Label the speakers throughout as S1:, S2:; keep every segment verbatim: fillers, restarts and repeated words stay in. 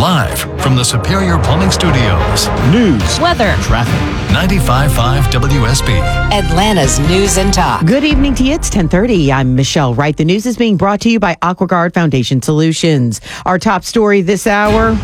S1: Live from the Superior Plumbing Studios. News,
S2: weather,
S1: traffic. ninety-five point five W S B.
S3: Atlanta's News and Talk.
S4: Good evening to you. It's ten thirty. I'm Michelle Wright. The news is being brought to you by AquaGuard Foundation Solutions. Our top story this hour.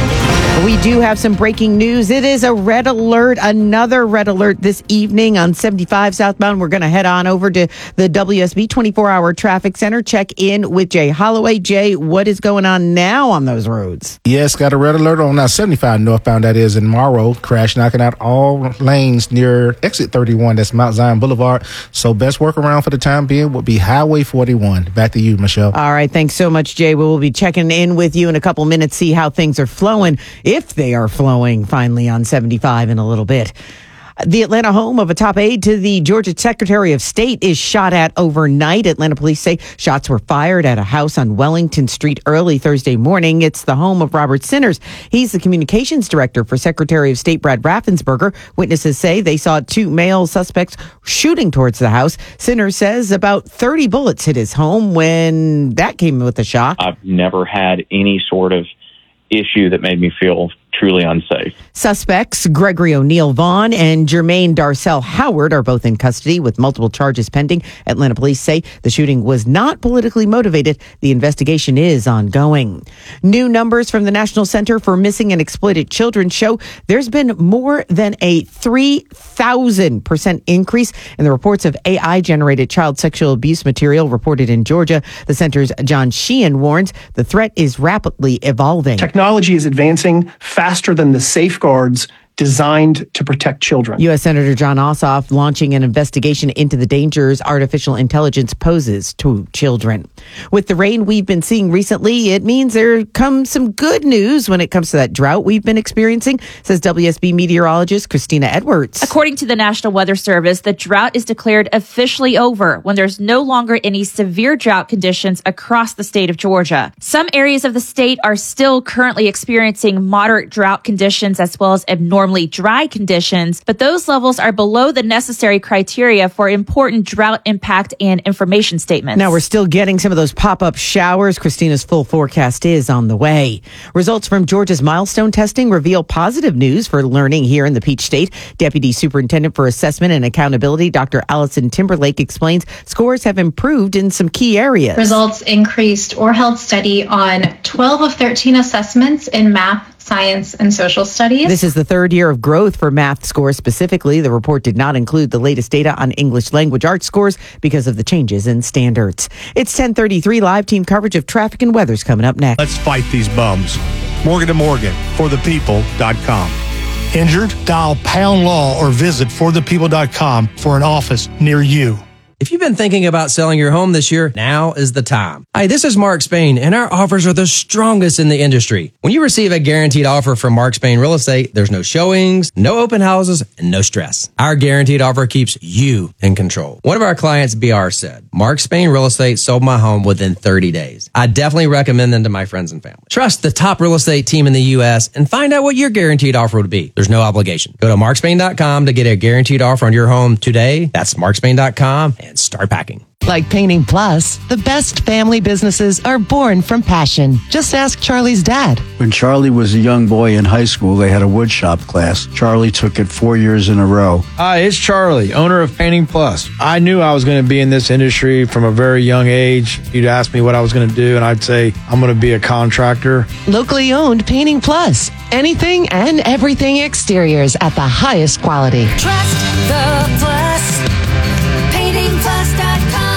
S4: We do have some breaking news. It is a red alert, another red alert this evening on seventy-five southbound. We're going to head on over to the W S B twenty-four hour traffic center. Check in with Jay Holloway. Jay, what is going on now on those roads?
S5: Yes, got a red alert on uh, seventy-five northbound, that is in Morrow. Crash knocking out all lanes near exit thirty-one. That's Mount Zion Boulevard. So best workaround for the time being would be Highway forty-one. Back to you, Michelle.
S4: All right. Thanks so much, Jay. We will be checking in with you in a couple minutes, see how things are flowing, if they are flowing finally on seventy-five in a little bit. The Atlanta home of a top aide to the Georgia Secretary of State is shot at overnight. Atlanta police say shots were fired at a house on Wellington Street early Thursday morning. It's the home of Robert Sinners. He's the communications director for Secretary of State Brad Raffensperger. Witnesses say they saw two male suspects shooting towards the house. Sinners says about thirty bullets hit his home when that came with a shock.
S6: I've never had any sort of issue that made me feel truly unsafe.
S4: Suspects Gregory O'Neill Vaughn and Jermaine Darcell Howard are both in custody with multiple charges pending. Atlanta police say the shooting was not politically motivated. The investigation is ongoing. New numbers from the National Center for Missing and Exploited Children show there's been more than a three thousand percent increase in the reports of A I-generated child sexual abuse material reported in Georgia. The center's John Sheehan warns the threat is rapidly evolving.
S7: Technology is advancing faster than the safeguards designed to protect children.
S4: U S. Senator John Ossoff launching an investigation into the dangers artificial intelligence poses to children. With the rain we've been seeing recently, it means there comes some good news when it comes to that drought we've been experiencing, says W S B meteorologist Christina Edwards.
S2: According to the National Weather Service, the drought is declared officially over when there's no longer any severe drought conditions across the state of Georgia. Some areas of the state are still currently experiencing moderate drought conditions as well as abnormal dry conditions, but those levels are below the necessary criteria for important drought impact and information statements.
S4: Now, we're still getting some of those pop-up showers. Christina's full forecast is on the way. Results from Georgia's milestone testing reveal positive news for learning here in the Peach State. Deputy Superintendent for Assessment and Accountability, Doctor Allison Timberlake, explains scores have improved in some key areas.
S8: Results increased or held steady on twelve of thirteen assessments in math, science, and social studies.
S4: This is the third year of growth for math scores specifically. The report did not include the latest data on English language arts scores because of the changes in standards. It's ten thirty-three. Live team coverage of traffic and weather's coming up next.
S9: Let's fight these bums. Morgan to Morgan, for the people dot com. Injured? Dial pound law or visit for the people dot com for an office near you.
S10: If you've been thinking about selling your home this year, now is the time. Hi, this is Mark Spain, and our offers are the strongest in the industry. When you receive a guaranteed offer from Mark Spain Real Estate, there's no showings, no open houses, and no stress. Our guaranteed offer keeps you in control. One of our clients, B R, said, Mark Spain Real Estate sold my home within thirty days. I definitely recommend them to my friends and family. Trust the top real estate team in the U S and find out what your guaranteed offer would be. There's no obligation. Go to mark spain dot com to get a guaranteed offer on your home today. That's mark spain dot com. And start packing.
S11: Like Painting Plus, the best family businesses are born from passion. Just ask Charlie's dad.
S12: When Charlie was a young boy in high school, they had a woodshop class. Charlie took it four years in a row.
S13: Hi, it's Charlie, owner of Painting Plus. I knew I was going to be in this industry from a very young age. You'd ask me what I was going to do, and I'd say, I'm going to be a contractor.
S11: Locally owned Painting Plus. Anything and everything exteriors at the highest quality.
S3: Trust the Plus. painting plus dot com.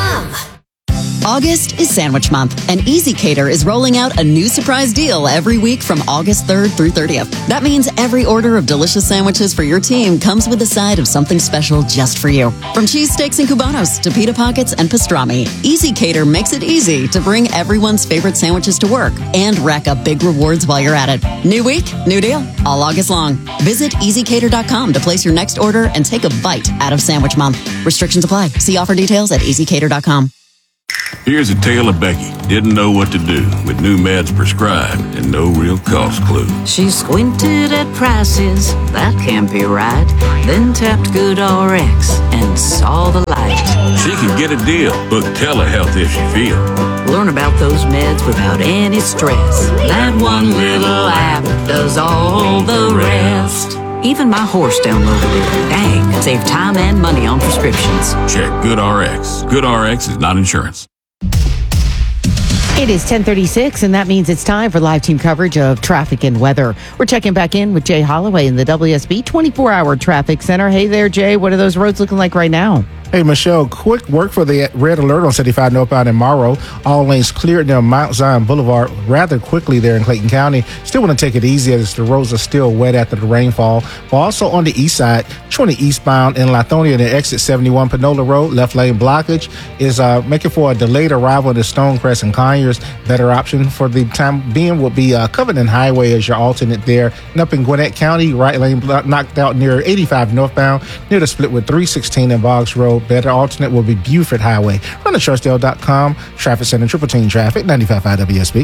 S3: August is Sandwich Month, and Easy Cater is rolling out a new surprise deal every week from August third through thirtieth. That means every order of delicious sandwiches for your team comes with a side of something special just for you. From cheesesteaks and cubanos to pita pockets and pastrami, Easy Cater makes it easy to bring everyone's favorite sandwiches to work and rack up big rewards while you're at it. New week, new deal, all August long. Visit easy cater dot com to place your next order and take a bite out of Sandwich Month. Restrictions apply. See offer details at easy cater dot com.
S14: Here's a tale of Becky. Didn't know what to do with new meds prescribed and no real cost clue.
S15: She squinted at prices, that can't be right. Then tapped Good R X and saw the light.
S14: She can get a deal. Book telehealth if she feels.
S15: Learn about those meds without any stress. That one little app does all the rest. Even my horse downloaded it. Dang, save time and money on prescriptions.
S14: Check GoodRx. GoodRx is not insurance.
S4: It is ten thirty-six, and that means it's time for live team coverage of traffic and weather. We're checking back in with Jay Holloway in the W S B twenty-four hour Traffic Center. Hey there, Jay. What are those roads looking like right now?
S5: Hey, Michelle, quick work for the red alert on seventy-five northbound in Morrow. All lanes cleared near Mount Zion Boulevard rather quickly there in Clayton County. Still want to take it easy as the roads are still wet after the rainfall. But also on the east side, twenty eastbound in Lithonia near exit seventy-one Panola Road, left lane blockage is uh, making for a delayed arrival to Stonecrest and Conyers. Better option for the time being will be uh, Covenant Highway as your alternate there. And up in Gwinnett County, right lane block, knocked out near eighty-five northbound near the split with three sixteen and Boggs Road. Better alternate will be Buford Highway. Run to Trussdale dot com. Traffic Center, Triple Team Traffic, ninety-five point five W S B.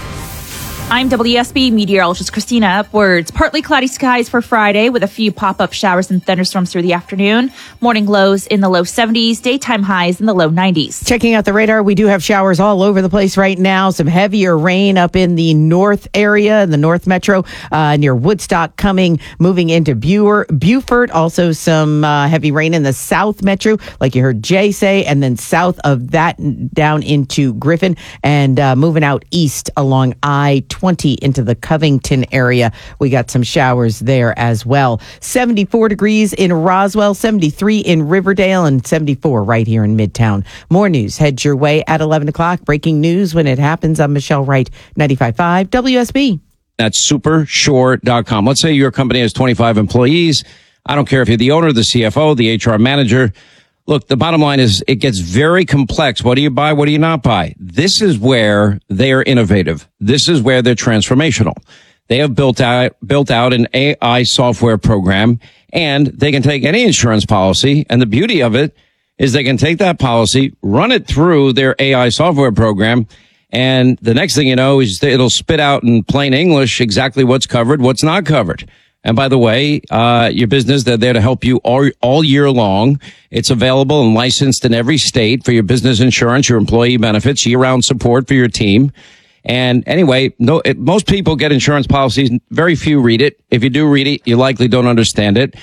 S2: I'm W S B meteorologist Christina Upwards. Partly cloudy skies for Friday with a few pop-up showers and thunderstorms through the afternoon. Morning lows in the low seventies, daytime highs in the low nineties.
S4: Checking out the radar, we do have showers all over the place right now. Some heavier rain up in the north area, in the north metro, uh, near Woodstock coming, moving into Buer, Buford. Also some uh, heavy rain in the south metro, like you heard Jay say, and then south of that down into Griffin and uh, moving out east along I twenty into the Covington area. We got some showers there as well. seventy-four degrees in Roswell, seventy-three in Riverdale, and seventy-four right here in Midtown. More news heads your way at eleven o'clock. Breaking news when it happens. I'm Michelle Wright, ninety-five point five W S B.
S16: That's super shore dot com. Let's say your company has twenty-five employees. I don't care if you're the owner, the C F O, the H R manager. Look, the bottom line is it gets very complex. What do you buy? What do you not buy? This is where they are innovative. This is where they're transformational. They have built out, built out an A I software program, and they can take any insurance policy. And the beauty of it is they can take that policy, run it through their A I software program. And the next thing you know is it'll spit out in plain English exactly what's covered, what's not covered. And by the way, uh, your business, they're there to help you all, all year long. It's available and licensed in every state for your business insurance, your employee benefits, year-round support for your team. And anyway, no, it, most people get insurance policies. Very few read it. If you do read it, you likely don't understand it.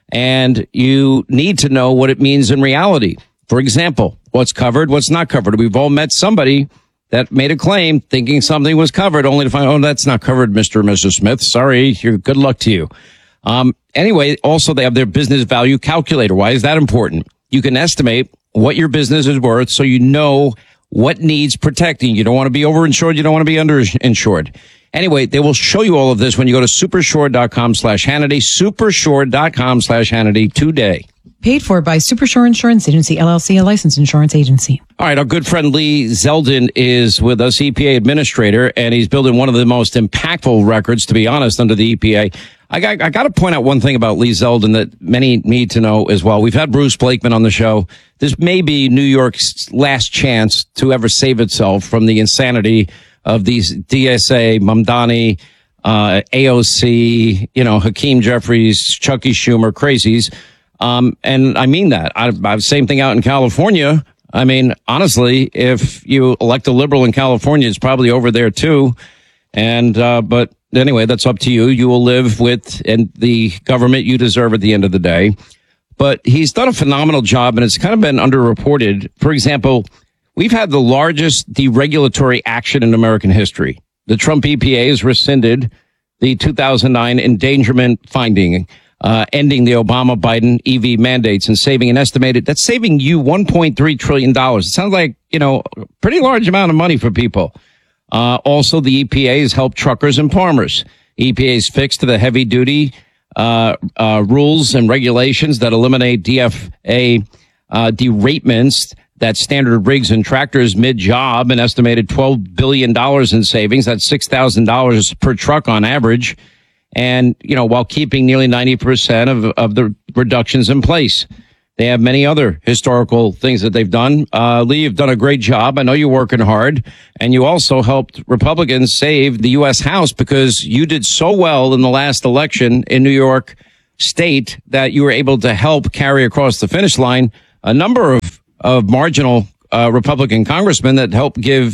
S16: And you need to know what it means in reality. For example, what's covered, what's not covered. We've all met somebody that made a claim thinking something was covered, only to find, oh, that's not covered, Mister and Missus Smith. Sorry, you're, good luck to you. Um, anyway, also they have their business value calculator. Why is that important? You can estimate what your business is worth so you know what needs protecting. You don't want to be overinsured. You don't want to be underinsured. Anyway, they will show you all of this when you go to supershore dot com slash Hannity, supershore dot com slash Hannity today.
S17: Paid for by Supershore Insurance Agency, L L C, a licensed insurance agency. All
S16: right, our good friend Lee Zeldin is with us, E P A administrator, and he's building one of the most impactful records, to be honest, under the E P A. I got, I got to point out one thing about Lee Zeldin that many need to know as well. We've had Bruce Blakeman on the show. This may be New York's last chance to ever save itself from the insanity of these D S A, Mamdani, uh, A O C, you know, Hakeem Jeffries, Chucky Schumer, crazies. Um, and I mean that. I, I same thing out in California. I mean, honestly, if you elect a liberal in California, it's probably over there too. And, uh, but anyway, that's up to you. You will live with and the government you deserve at the end of the day. But he's done a phenomenal job, and it's kind of been underreported. For example, we've had the largest deregulatory action in American history. The Trump E P A has rescinded the two thousand nine endangerment finding, uh, ending the Obama-Biden E V mandates and saving an estimated, that's saving you one point three trillion dollars. It sounds like, you know, a pretty large amount of money for people. Uh, also, the E P A has helped truckers and farmers. E P A is fixed to the heavy duty, uh, uh, rules and regulations that eliminate D F A, uh, deratements that standard rigs and tractors mid-job, an estimated twelve billion dollars in savings. That's six thousand dollars per truck on average. And, you know, while keeping nearly ninety percent of, of the reductions in place. They have many other historical things that they've done. Uh, Lee, you've done a great job. I know you're working hard. And you also helped Republicans save the U S House because you did so well in the last election in New York State that you were able to help carry across the finish line a number of, of marginal uh, Republican congressmen that helped give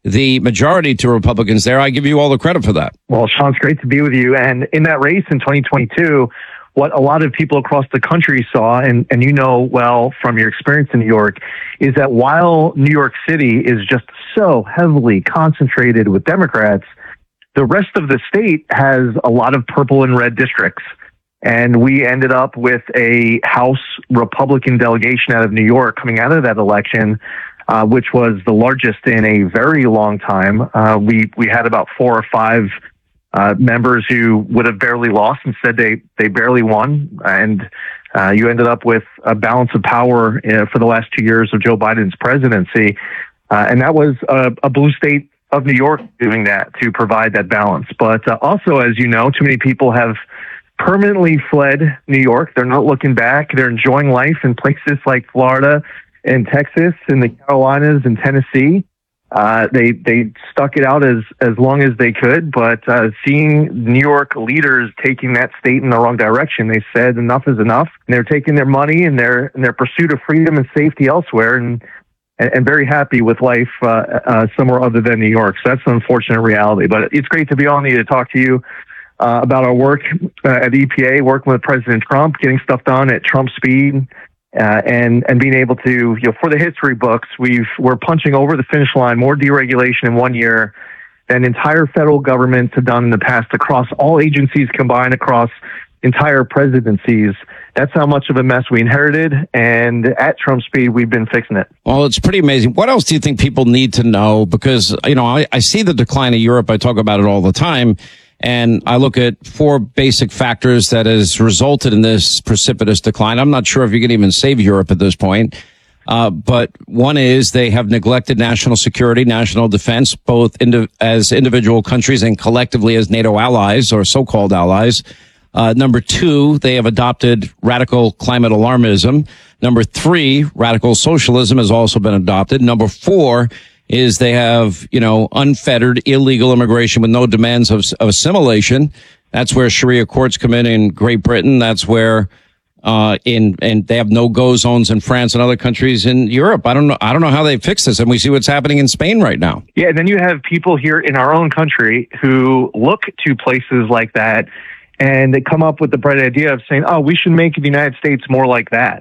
S16: the majority to Republicans there. I give you all the credit for that.
S18: Well, Sean, it's great to be with you. And in that race in twenty twenty-two, what a lot of people across the country saw, and, and you know well from your experience in New York, is that while New York City is just so heavily concentrated with Democrats, the rest of the state has a lot of purple and red districts. And we ended up with a House Republican delegation out of New York coming out of that election, uh, which was the largest in a very long time. Uh, we, we had about four or five Uh, members who would have barely lost and said they, they barely won. And uh, you ended up with a balance of power uh, for the last two years of Joe Biden's presidency. Uh, and that was a, a blue state of New York doing that to provide that balance. But uh, also, as you know, too many people have permanently fled New York. They're not looking back. They're enjoying life in places like Florida and Texas and the Carolinas and Tennessee. Uh, they they stuck it out as, as long as they could, but uh, seeing New York leaders taking that state in the wrong direction, they said enough is enough. And they're taking their money and their and their pursuit of freedom and safety elsewhere, and and, and very happy with life uh, uh, somewhere other than New York. So that's an unfortunate reality. But it's great to be on here to talk to you uh, about our work uh, at E P A, working with President Trump, getting stuff done at Trump speed. Uh, and and being able to, you know, for the history books, we've we're punching over the finish line, more deregulation in one year than entire federal governments have done in the past across all agencies combined across entire presidencies. That's how much of a mess we inherited, and at Trump speed, we've been fixing it.
S16: Well, it's pretty amazing. What else do you think people need to know? Because, you know, I, I see the decline of Europe. I talk about it all the time. And I look at four basic factors that has resulted in this precipitous decline. I'm not sure if you can even save Europe at this point. Uh, but one is they have neglected national security, national defense, both indi- as individual countries and collectively as NATO allies or so-called allies. Uh, number two, they have adopted radical climate alarmism. Number three, radical socialism has also been adopted. Number four, is they have, you know, unfettered illegal immigration with no demands of, of assimilation. That's where Sharia courts come in in Great Britain. That's where, uh, in, and they have no-go zones in France and other countries in Europe. I don't know. I don't know how they fix this. And we see what's happening in Spain right now.
S18: Yeah. And then you have people here in our own country who look to places like that and they come up with the bright idea of saying, oh, we should make the United States more like that.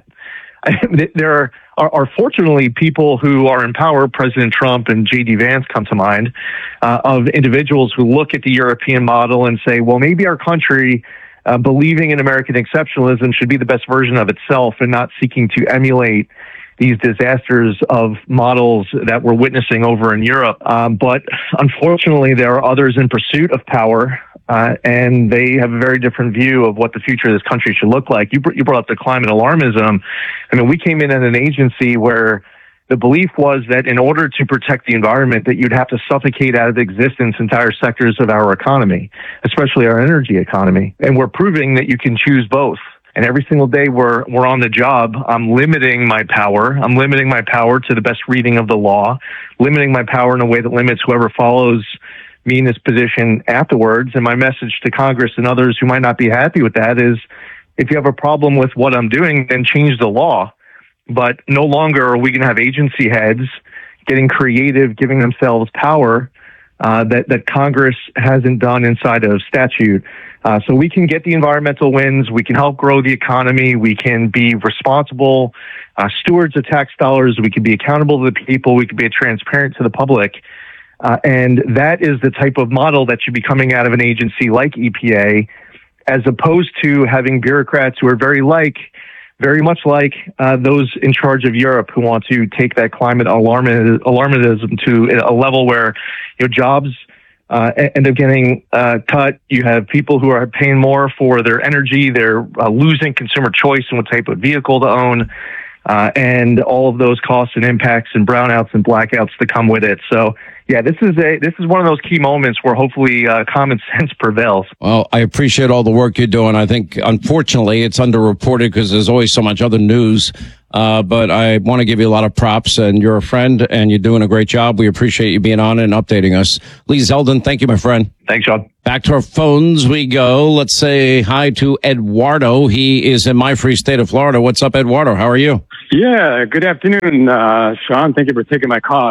S18: There are, are, are fortunately people who are in power, President Trump and J D Vance come to mind, uh, of individuals who look at the European model and say, well, maybe our country, uh, believing in American exceptionalism, should be the best version of itself and not seeking to emulate these disasters of models that we're witnessing over in Europe. Um, but unfortunately, there are others in pursuit of power, uh, and they have a very different view of what the future of this country should look like. You, br- you brought up the climate alarmism. I mean, we came in at an agency where the belief was that in order to protect the environment, that you'd have to suffocate out of existence entire sectors of our economy, especially our energy economy. And we're proving that you can choose both. And every single day we're we're on the job, I'm limiting my power. I'm limiting my power to the best reading of the law, limiting my power in a way that limits whoever follows me in this position afterwards. And my message to Congress and others who might not be happy with that is, if you have a problem with what I'm doing, then change the law. But no longer are we going to have agency heads getting creative, giving themselves power uh, that, that Congress hasn't done inside of statute. Uh, so we can get the environmental wins. We can help grow the economy. We can be responsible uh, stewards of tax dollars. We can be accountable to the people. We can be transparent to the public. Uh, and that is the type of model that should be coming out of an agency like E P A, as opposed to having bureaucrats who are very like, very much like uh, those in charge of Europe who want to take that climate alarmi- alarmism to a level where, you know, jobs uh, end up getting uh, cut. You have people who are paying more for their energy. They're uh, losing consumer choice in what type of vehicle to own, uh, and all of those costs and impacts and brownouts and blackouts that come with it. So, yeah, this is a this is one of those key moments where hopefully uh, common sense prevails.
S16: Well, I appreciate all the work you're doing. I think, unfortunately, it's underreported because there's always so much other news. Uh, but I want to give you a lot of props, and you're a friend, and you're doing a great job. We appreciate you being on and updating us. Lee Zeldin, thank you, my friend.
S18: Thanks, Sean.
S16: Back to our phones we go. Let's say hi to Eduardo. He is in my free state of Florida. What's up, Eduardo? How are you?
S19: Yeah, good afternoon, uh, Sean. Thank you for taking my call.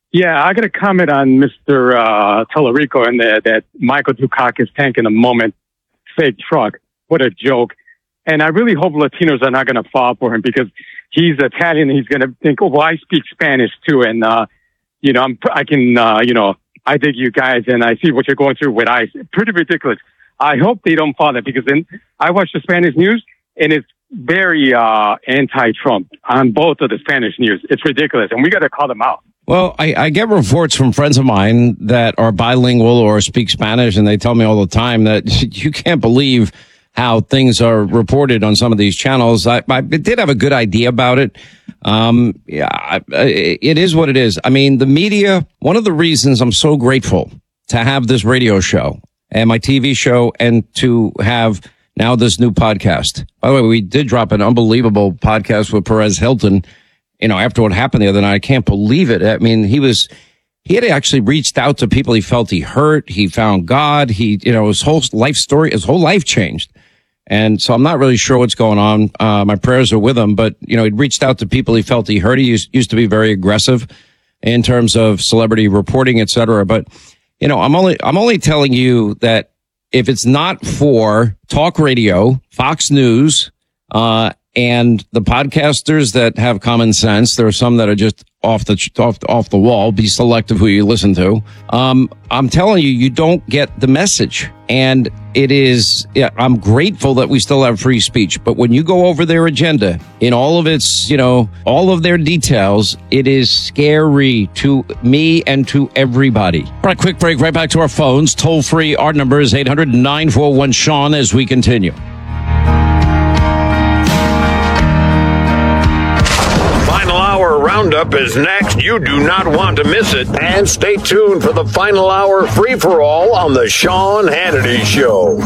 S19: Yeah, I got to comment on Mister Uh, Tellerico and the, that Michael Dukakis tank in a moment fake truck. What a joke. And I really hope Latinos are not going to fall for him because he's Italian and he's going to think, oh, well, I speak Spanish too. And, uh, you know, I'm, I can, uh, you know, I dig you guys and I see what you're going through with ICE. Pretty ridiculous. I hope they don't fall that because then I watch the Spanish news and it's very uh, anti-Trump on both of the Spanish news. It's ridiculous. And we got to call them out.
S16: Well, I, I get reports from friends of mine that are bilingual or speak Spanish, and they tell me all the time that you can't believe how things are reported on some of these channels. I, I did have a good idea about it. Um, yeah, I, it is what it is. I mean, the media, one of the reasons I'm so grateful to have this radio show and my T V show and to have now this new podcast. By the way, we did drop an unbelievable podcast with Perez Hilton. You know, after what happened the other night, I can't believe it. I mean, he was, he had actually reached out to people he felt he hurt. He found God. He, you know, his whole life story, his whole life changed. And so I'm not really sure what's going on. Uh, my prayers are with him, but, you know, he'd reached out to people he felt he hurt. He used, used to be very aggressive in terms of celebrity reporting, et cetera. But, you know, I'm only, I'm only telling you that if it's not for talk radio, Fox News, uh, and the podcasters that have common sense, there are some that are just off the off, off the wall. Be selective who you listen to. Um, I'm telling you, you don't get the message. And it is, yeah, I'm grateful that we still have free speech. But when you go over their agenda in all of its, you know, all of their details, it is scary to me and to everybody. All right, quick break. Right back to our phones. Toll free. Our number is eight hundred, nine four one, Sean as we continue.
S20: Roundup is next. You do not want to miss it. And stay tuned for the final hour free-for-all on the Sean Hannity Show.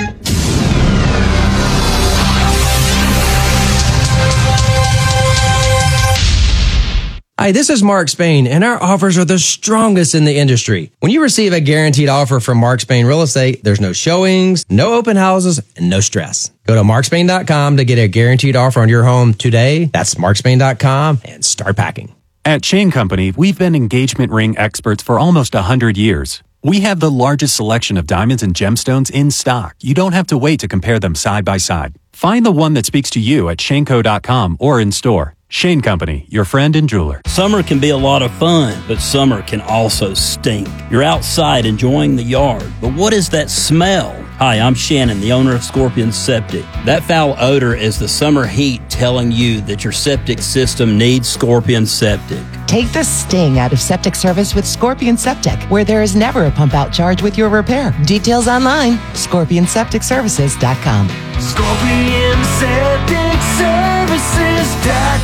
S10: Hi, this is Mark Spain, and our offers are the strongest in the industry. When you receive a guaranteed offer from Mark Spain Real Estate, there's no showings, no open houses, and no stress. Go to mark spain dot com to get a guaranteed offer on your home today. That's mark spain dot com and start packing.
S21: At Chain Company, we've been engagement ring experts for almost one hundred years. We have the largest selection of diamonds and gemstones in stock. You don't have to wait to compare them side by side. Find the one that speaks to you at shane co dot com or in store. Shane Company, your friend and jeweler.
S22: Summer can be a lot of fun, but summer can also stink. You're outside enjoying the yard, but what is that smell? Hi, I'm Shannon, the owner of Scorpion Septic. That foul odor is the summer heat telling you that your septic system needs Scorpion Septic.
S11: Take the sting out of septic service with Scorpion Septic, where there is never a pump out charge with your repair. Details online, scorpion septic services dot com.
S23: Scorpion Septic Services dot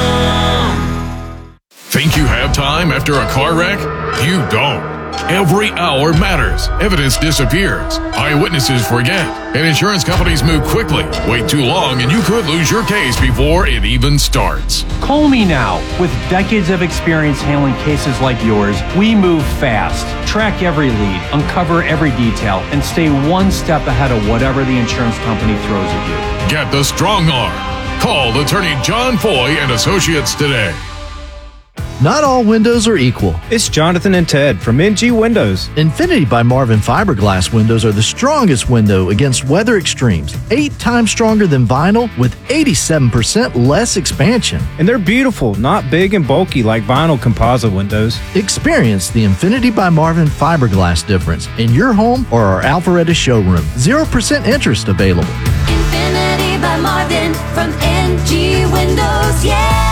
S23: com.
S14: Think you have time after a car wreck? You don't. Every hour matters. Evidence disappears. Eyewitnesses forget. And insurance companies move quickly. Wait too long and you could lose your case before it even starts.
S24: Call me now. With decades of experience handling cases like yours, we move fast, track every lead, uncover every detail, and stay one step ahead of whatever the insurance company throws at you.
S14: Get the strong arm. Call attorney John Foy and Associates today.
S25: Not all windows are equal.
S26: It's Jonathan and Ted from N G Windows.
S25: Infinity by Marvin fiberglass windows are the strongest window against weather extremes. Eight times stronger than vinyl with eighty-seven percent less expansion.
S26: And they're beautiful, not big and bulky like vinyl composite windows.
S25: Experience the Infinity by Marvin fiberglass difference in your home or our Alpharetta showroom. zero percent interest available.
S23: Infinity by Marvin from N G Windows, yeah!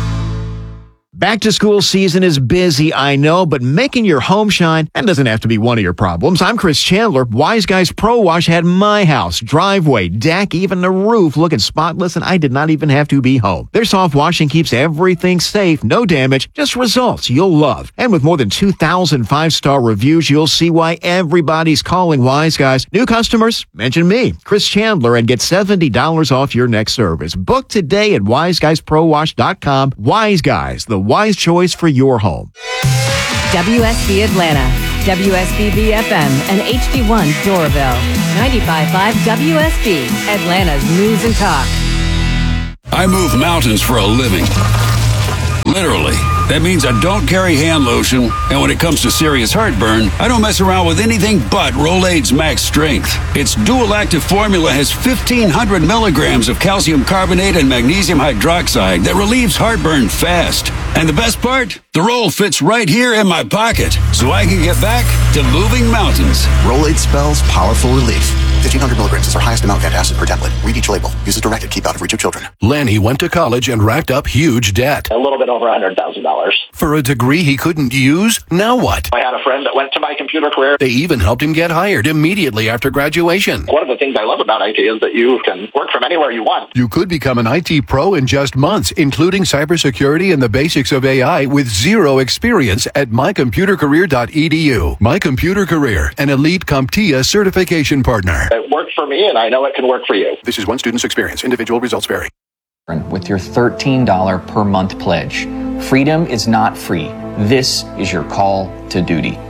S27: Back to school season is busy, I know, but making your home shine, that doesn't have to be one of your problems. I'm Chris Chandler. Wise Guys Pro Wash had my house, driveway, deck, even the roof looking spotless, and I did not even have to be home. Their soft washing keeps everything safe, no damage, just results you'll love. And with more than two thousand five-star reviews, you'll see why everybody's calling Wise Guys. New customers, mention me, Chris Chandler, and get seventy dollars off your next service. Book today at wise guys pro wash dot com. Wise Guys, the wise choice for your home.
S28: W S B Atlanta, W S B B F M, and H D one Doraville. ninety-five point five W S B, Atlanta's News and Talk.
S14: I move mountains for a living. Literally.
S1: That means I don't carry hand lotion, and when it comes to serious heartburn, I don't mess around with anything but Rolaids Max Strength. Its dual-active formula has fifteen hundred milligrams of calcium carbonate and magnesium hydroxide that relieves heartburn fast. And the best part? The roll fits right here in my pocket, so I can get back to moving mountains.
S3: Rolaids spells powerful relief. fifteen hundred milligrams is our highest amount of antacid per tablet. Read each label. Use as directed. Keep out of reach of children.
S6: Lanny went to college and racked up huge debt.
S7: A little bit over one hundred thousand dollars.
S6: For a degree he couldn't use? Now what?
S7: I had a friend that went to My Computer Career.
S6: They even helped him get hired immediately after graduation.
S7: One of the things I love about I T is that you can work from anywhere you want.
S6: You could become an I T pro in just months, including cybersecurity and the basics of A I with zero experience at my computer career dot e d u. My Computer Career, an elite CompTIA certification partner.
S7: It worked for me, and I know it can work for you.
S6: This is one student's experience. Individual results vary.
S8: With your thirteen dollars per month pledge, freedom is not free. This is your call to duty.